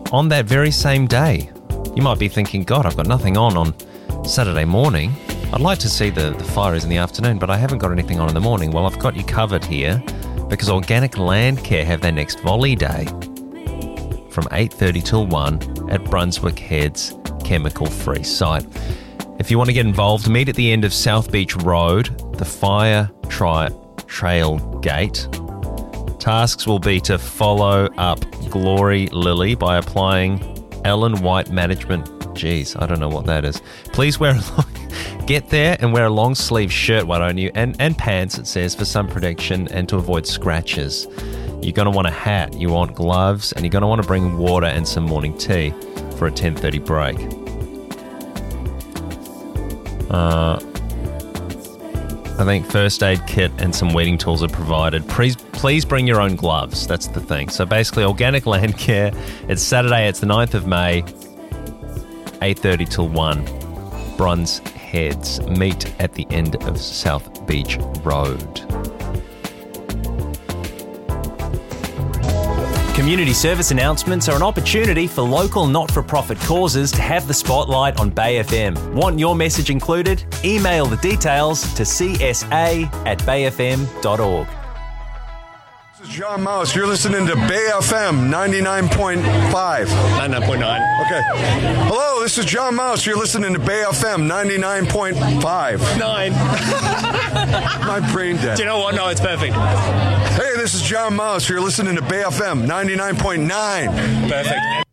on that very same day. You might be thinking, God, I've got nothing on Saturday morning. I'd like to see the fires in the afternoon, but I haven't got anything on in the morning. Well, I've got you covered here because Organic Land Care have their next volley day from 8:30 till 1 at Brunswick Head's chemical-free site. If you want to get involved, meet at the end of South Beach Road, the fire trail gate. Tasks will be to follow up Glory Lily by applying Ellen White Management. Geez, I don't know what that is. Please get there and wear a long sleeve shirt, why don't you? And pants, it says, for sun protection and to avoid scratches. You're going to want a hat, you want gloves, and you're going to want to bring water and some morning tea for a 10:30 break. I think first aid kit and some weeding tools are provided. Please bring your own gloves. That's the thing. So basically, Organic Land Care. It's Saturday. It's the 9th of May, 8:30 till 1. Bruns Heads. Meet at the end of South Beach Road. Community service announcements are an opportunity for local not-for-profit causes to have the spotlight on Bay FM. Want your message included? Email the details to csa@bayfm.org. This is John Mouse. You're listening to Bay FM 99.5. 99.9. Okay. Hello, this is John Mouse. You're listening to Bay FM 99.5. 9. My brain dead. Do you know what? No, it's perfect. Hey, this is John Mouse. You're listening to Bay FM 99.9. Perfect.